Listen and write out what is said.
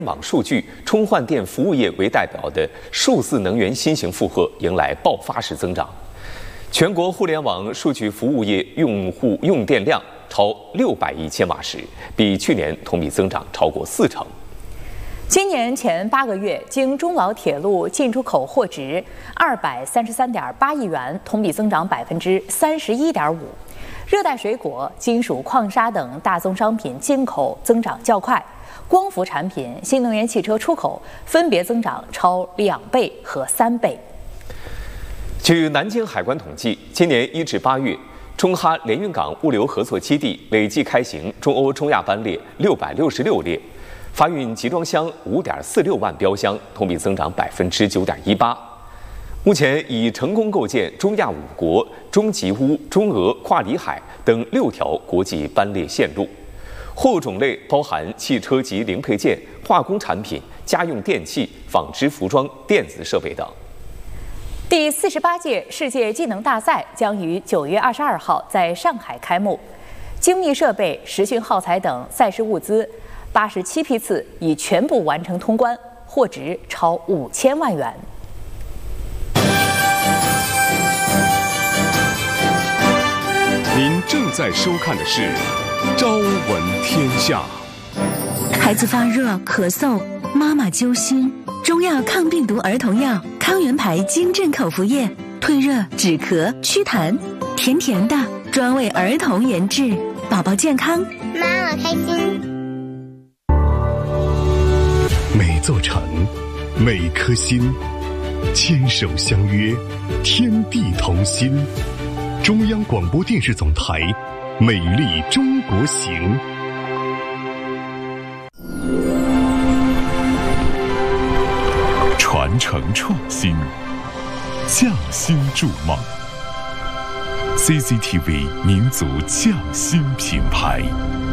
网数据充换电服务业为代表的数字能源新型负荷迎来爆发式增长，全国互联网数据服务业用户用电量超600亿千瓦时，比去年同比增长超过40%。 今年前8个月，经中老铁路进出口货值233.8亿元，同比增长31.5%。热带水果、金属矿砂等大宗商品进口增长较快。光伏产品、新能源汽车出口分别增长超2倍和3倍。 据南京海关统计，今年1至8月，中哈连云港物流合作基地累计开行中欧中亚班列666列，发运集装箱5.46万标箱，同比增长9.18%。目前已成功构建中亚5国、中吉乌、中俄跨里海等6条国际班列线路。货物种类包含汽车及零配件、化工产品、家用电器、纺织服装、电子设备等。 第48届世界技能大赛将于9月22号在上海开幕，精密设备、实训耗材等赛事物资87批次已全部完成通关，货值超5000万元。 您正在收看的是《朝闻天下》。 孩子发热、咳嗽，妈妈揪心。中药抗病毒儿童药康源牌金镇口服液，退热、止咳、祛痰，甜甜的，专为儿童研制，宝宝健康， 妈妈开心。 每座城，每颗心，牵手相约，天地同心。中央广播电视总台《美丽中国行》。传承创新，匠心筑梦。CCTV 民族匠心品牌。